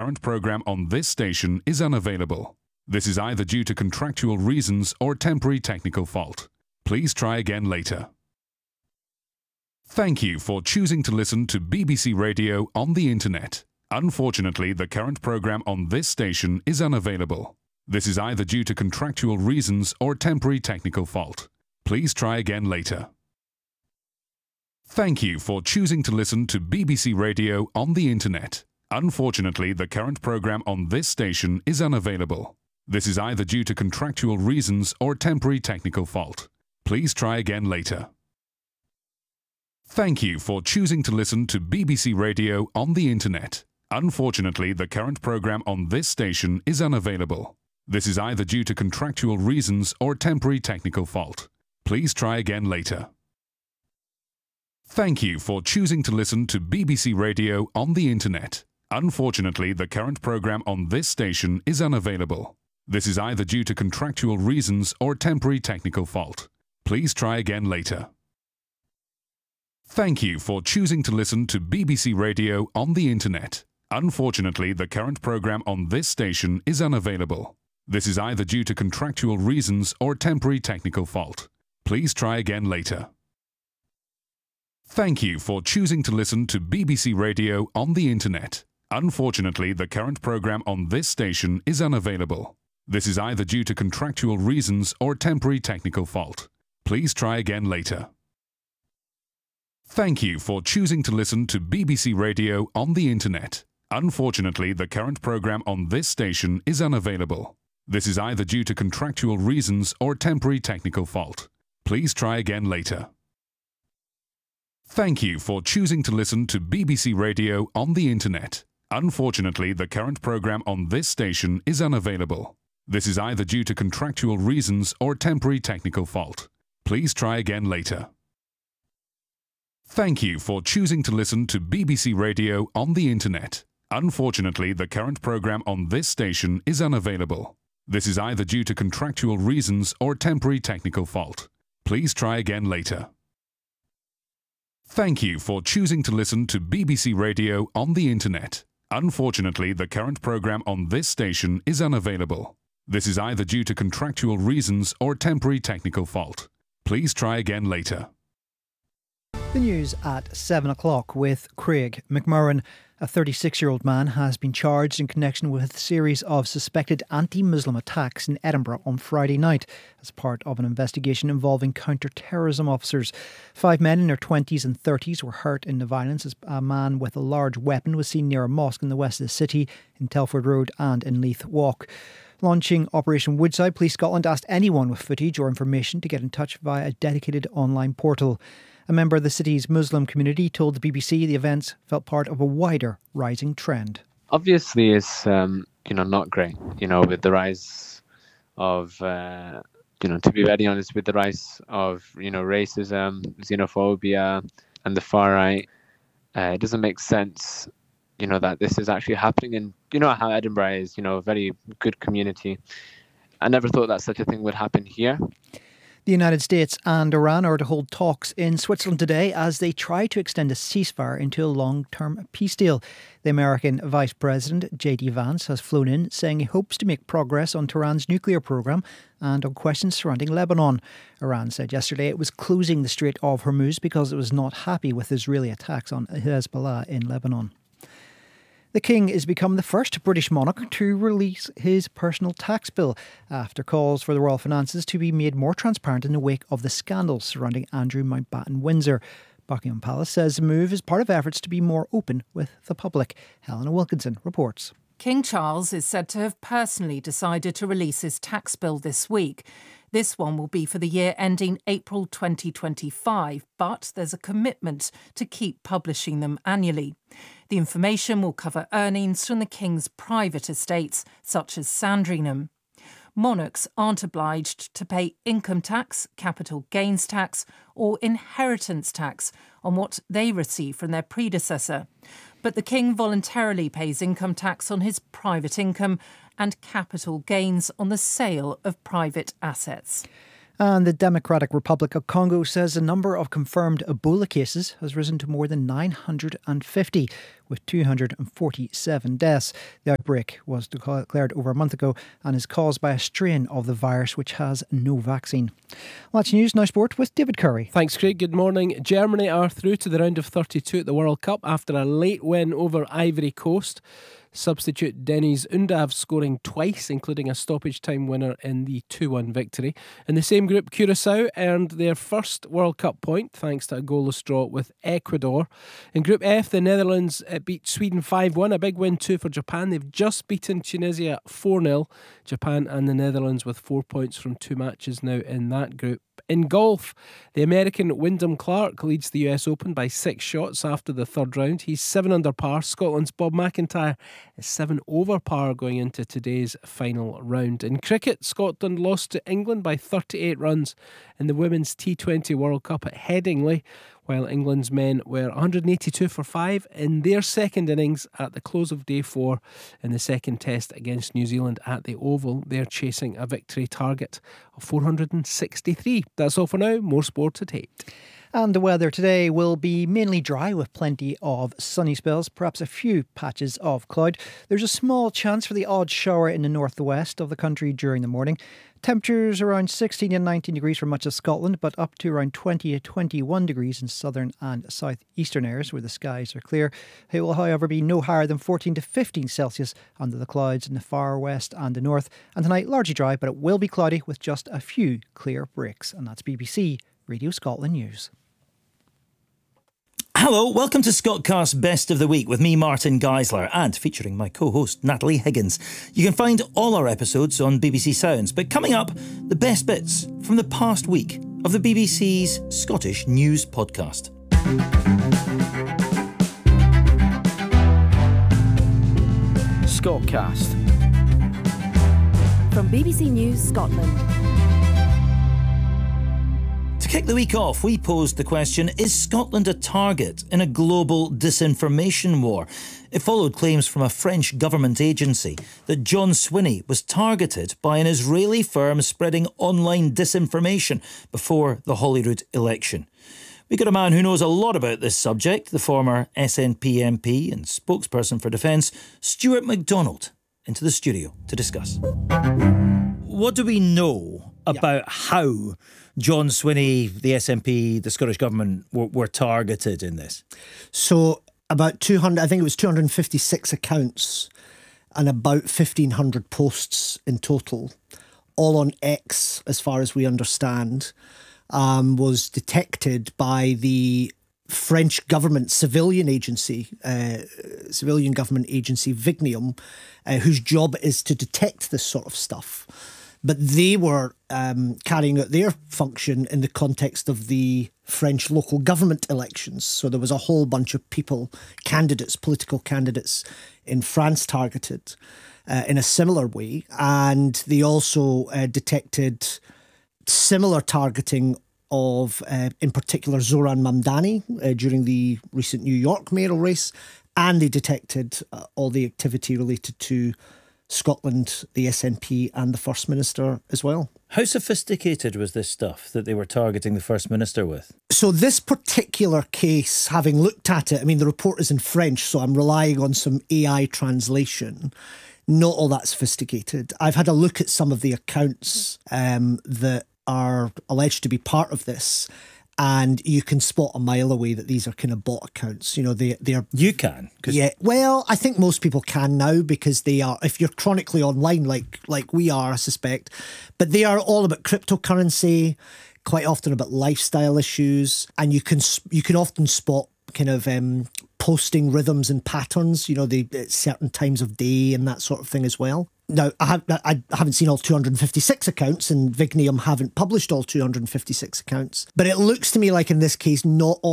current program on this station is unavailable. This is either due to contractual reasons or temporary technical fault. Please try again later. Thank you for choosing to listen to BBC Radio on the Internet. Unfortunately, the current program on this station is unavailable. This is either due to contractual reasons or temporary technical fault. Please try again later. Thank you for choosing to listen to BBC Radio on the Internet. Unfortunately, the current program on this station is unavailable. This is either due to contractual reasons or temporary technical fault. Please try again later. Thank you for choosing to listen to BBC Radio on the Internet. Unfortunately, the current program on this station is unavailable. This is either due to contractual reasons or temporary technical fault. Please try again later. Thank you for choosing to listen to BBC Radio on the Internet. Unfortunately, the current program on this station is unavailable. This is either due to contractual reasons or temporary technical fault. Please try again later. Thank you for choosing to listen to BBC Radio on the Internet. Unfortunately, the current program on this station is unavailable. This is either due to contractual reasons or temporary technical fault. Please try again later. Thank you for choosing to listen to BBC Radio on the Internet. Unfortunately, the current program on this station is unavailable. This is either due to contractual reasons or temporary technical fault. Please try again later. Thank you for choosing to listen to BBC Radio on the Internet. Unfortunately, the current program on this station is unavailable. This is either due to contractual reasons or temporary technical fault. Please try again later. Thank you for choosing to listen to BBC Radio on the Internet. Unfortunately, the current program on this station is unavailable. This is either due to contractual reasons or temporary technical fault. Please try again later. Thank you for choosing to listen to BBC Radio on the Internet. Unfortunately, the current program on this station is unavailable. This is either due to contractual reasons or temporary technical fault. Please try again later. Thank you for choosing to listen to BBC Radio on the Internet. Unfortunately, the current program on this station is unavailable. This is either due to contractual reasons or temporary technical fault. Please try again later. The news at 7 o'clock with Craig McMurran. A 36-year-old man has been charged in connection with a series of suspected anti-Muslim attacks in Edinburgh on Friday night as part of an investigation involving counter-terrorism officers. 5 men in their 20s and 30s were hurt in the violence as a man with a large weapon was seen near a mosque in the west of the city, in Telford Road and in Leith Walk. Launching Operation Woodside, Police Scotland asked anyone with footage or information to get in touch via a dedicated online portal. A member of the city's Muslim community told the BBC the events felt part of a wider rising trend. Obviously, it's not great. With the rise of to be very honest, with the rise of racism, xenophobia, and the far right, it doesn't make sense. That this is actually happening, and how Edinburgh is, a very good community. I never thought that such a thing would happen here. The United States and Iran are to hold talks in Switzerland today as they try to extend a ceasefire into a long-term peace deal. The American Vice President, J.D. Vance, has flown in saying he hopes to make progress on Tehran's nuclear programme and on questions surrounding Lebanon. Iran said yesterday it was closing the Strait of Hormuz because it was not happy with Israeli attacks on Hezbollah in Lebanon. The King is become the first British monarch to release his personal tax bill after calls for the royal finances to be made more transparent in the wake of the scandals surrounding Andrew Mountbatten Windsor. Buckingham Palace says the move is part of efforts to be more open with the public. Helena Wilkinson reports. King Charles is said to have personally decided to release his tax bill this week. This one will be for the year ending April 2025, but there's a commitment to keep publishing them annually. The information will cover earnings from the King's private estates, such as Sandringham. Monarchs aren't obliged to pay income tax, capital gains tax or inheritance tax on what they receive from their predecessor. But the King voluntarily pays income tax on his private income and capital gains on the sale of private assets. And the Democratic Republic of Congo says the number of confirmed Ebola cases has risen to more than 950, with 247 deaths. The outbreak was declared over a month ago and is caused by a strain of the virus which has no vaccine. Well, that's news. Now sport with David Curry. Thanks, Craig. Good morning. Germany are through to the round of 32 at the World Cup after a late win over Ivory Coast. Substitute Deniz Undav scoring twice, including a stoppage time winner in the 2-1 victory. In the same group, Curaçao earned their first World Cup point thanks to a goalless draw with Ecuador. In Group F, the Netherlands beat Sweden 5-1, a big win too for Japan. They've just beaten Tunisia 4-0. Japan and the Netherlands with 4 points from 2 matches now in that group. In golf, the American Wyndham Clark leads the US Open by 6 shots after the third round. He's 7 under par. Scotland's Bob McIntyre is 7 over par going into today's final round. In cricket, Scotland lost to England by 38 runs in the Women's T20 World Cup at Headingley, while England's men were 182 for 5 in their second innings at the close of day 4 in the second test against New Zealand at the Oval. They're chasing a victory target of 463. That's all for now. More sport at 8. And the weather today will be mainly dry with plenty of sunny spells, perhaps a few patches of cloud. There's a small chance for the odd shower in the northwest of the country during the morning. Temperatures around 16 and 19 degrees for much of Scotland, but up to around 20 to 21 degrees in southern and southeastern areas where the skies are clear. It will, however, be no higher than 14 to 15 Celsius under the clouds in the far west and the north. And tonight, largely dry, but it will be cloudy with just a few clear breaks. And that's BBC Radio Scotland News. Hello, welcome to Scotcast's Best of the Week with me, Martin Geisler, and featuring my co-host, Natalie Higgins. You can find all our episodes on BBC Sounds, but coming up, the best bits from the past week of the BBC's Scottish News Podcast. Scotcast. From BBC News Scotland. To kick the week off, we posed the question, is Scotland a target in a global disinformation war? It followed claims from a French government agency that John Swinney was targeted by an Israeli firm spreading online disinformation before the Holyrood election. We got a man who knows a lot about this subject, the former SNP MP and spokesperson for Defence, Stuart MacDonald, into the studio to discuss. What do we know about how John Swinney, the SNP, the Scottish Government were targeted in this? So about 200, I think it was 256 accounts and about 1,500 posts in total, all on X, as far as we understand, was detected by the French government civilian government agency Vigneum, whose job is to detect this sort of stuff. But they were carrying out their function in the context of the French local government elections. So there was a whole bunch of people, political candidates in France targeted in a similar way. And they also detected similar targeting of, in particular, Zoran Mamdani during the recent New York mayoral race. And they detected all the activity related to Scotland, the SNP and the First Minister as well. How sophisticated was this stuff that they were targeting the First Minister with? So this particular case, having looked at it, I mean, the report is in French, so I'm relying on some AI translation. Not all that sophisticated. I've had a look at some of the accounts that are alleged to be part of this, and you can spot a mile away that these are kind of bot accounts. You know, they're... You can? Yeah, well, I think most people can now because they are, if you're chronically online like we are, I suspect, but they are all about cryptocurrency, quite often about lifestyle issues, and you can often spot kind of posting rhythms and patterns, you know, at certain times of day and that sort of thing as well. Now, I haven't seen all 256 accounts, and Vigneum haven't published all 256 accounts, but it looks to me like in this case, not all